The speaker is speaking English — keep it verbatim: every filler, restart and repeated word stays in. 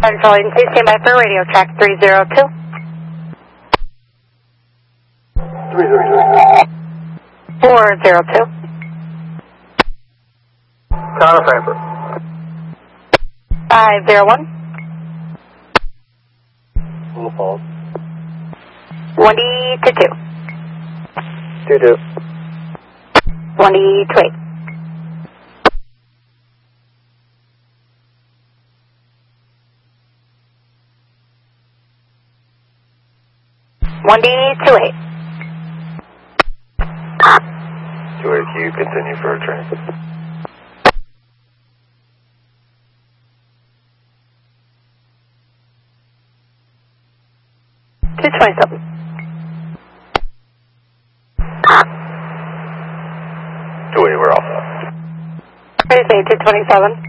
Central Agency, stand by for radio track three zero two. three zero two. four zero two. Tower Frankfurt. five zero one. Little pause. twenty to two. two two. twenty to eight. twenty to eight. two eight Q, continue for a transit. two twenty-seven. two eight, we're off. Ready to say two twenty-seven.